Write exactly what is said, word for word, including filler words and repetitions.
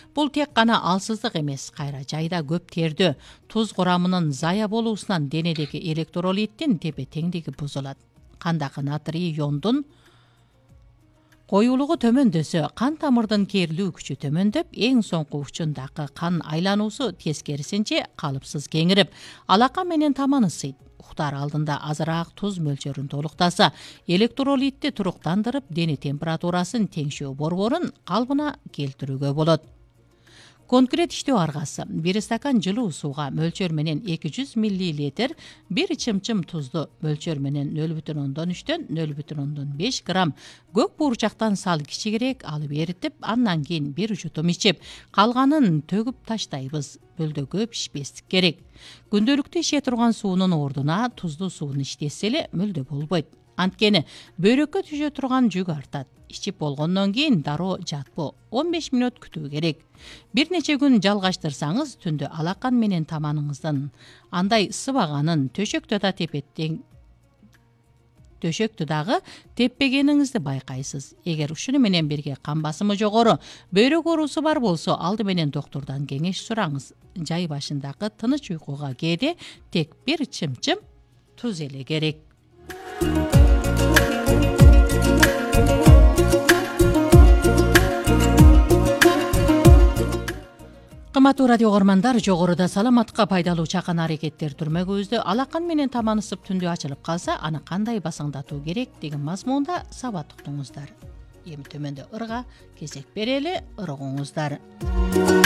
Бул тек гана алсыздык эмес, кайра жайда көп тердөө, туз курамынын зая болуусунан денедеги электролиттин тепе теңдиги бузулат. Кандагы натрий иондун коюулугу төмөндөсө, кан тамырдын керилүү күчү төмөндөп, эң соңку учундагы кан айлануусу тескерисинче калыпсыз кеңирип, алакан менен таман ысыйт. Уктар алдында азыраак туз мөлчөрүн толуктаса, электролитти туруктандырып, дене температурасын теңшөө борборун калыбына келтирүүгө болот. Конкрет иштөө аргасы: бир стакан жылуу сууга мөлчөр менен эки жүз миллилитр, бир чымчым тузду мөлчөр менен нөл бүтүн ондон үчтөн нөл бүтүн ондон беш грамм көк буурчактан сал кичигирээк алып эритип, андан кийин бир жутум ичип, калганын төгүп таштайбыз. Мөлдөгө пишпестик керек. Күндөлүктүү иче турган суунун ордуна тузду сууну иштесе эле мөлдө болбойт. Анткени бөйрөккө түшө турган жүк артат. Ичип болгондон кийин дароо жатпоо, он беш мүнөт күтүү керек. Бир нече күн жалгаштырсаңыз, түндө алакан менен таманыңыздын андай сыбаганын, төшөктө да тепеттең төшөктү дагы теппегениңизди байкайсыз. Эгер ушуну менен бирге кан басымы жогору, бөйрөк оорусу бар болсо, алды менен доктурдан кеңеш сураңыз. Жай башындагы тыныч уйкуга кээде тек бир чымчым туз эле керек. Кымбаттуу радио угармандар, жогоруда саламатка пайдалуу чакан аракеттер түрмөгүбүздө алакан менен таман ысып түндө ачылып калса, аны кандай басаңдатуу керек деген мазмунда сабат уктуңуздар. Эми төмөндө ырга кезек берели, ыргыңыздар.